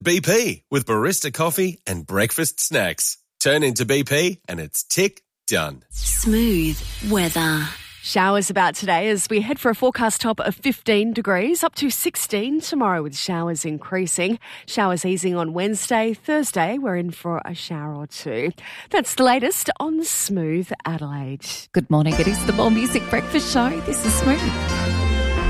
BP with barista coffee and breakfast snacks. Turn into BP and it's tick done. Smooth weather. Showers about today as we head for a forecast top of 15 degrees, up to 16 tomorrow with showers increasing. Showers easing on Wednesday. Thursday, we're in for a shower or two. That's the latest on Smooth Adelaide. Good morning. It is the More Music Breakfast Show. This is Smooth.